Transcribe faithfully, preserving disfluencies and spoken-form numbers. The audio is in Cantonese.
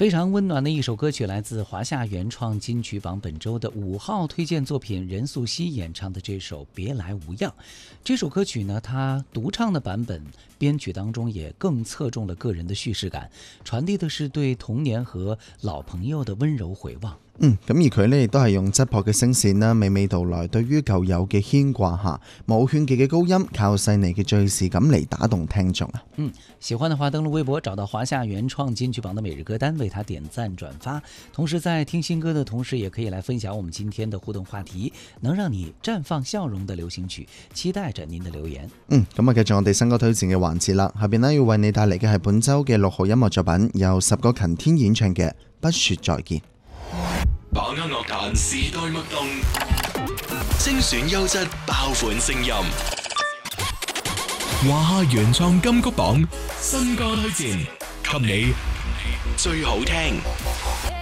非常温暖的一首歌曲，来自华夏原创金曲榜本周的五号推荐作品，任素汐演唱的这首《别来无恙》。这首歌曲呢，它独唱的版本编曲当中也更侧重了个人的叙事感，传递的是对童年和老朋友的温柔回望。 嗯，咁而佢呢亦都係用質樸嘅聲線啦，娓娓道來對於舊友嘅牽掛下，冇勸技嘅高音，靠細膩嘅敘事感嚟打動聽眾啊。 嗯，喜歡的話登錄微博找到華夏原創金曲榜的每日歌單，為他點讚轉發。同時在聽新歌的同時，也可以來分享我們今天的互動話題，能讓你綻放笑容的流行曲，期待着您的留言。 嗯，咁啊繼續我哋新歌推薦嘅環節啦，下邊呢要為你帶嚟嘅係本週嘅六號音樂作品，由十個勤天演唱嘅《不說再見》。 把握樂壇時代脈動，精選優質爆款聲音。華夏原創金曲榜新歌推薦，給你最好聽。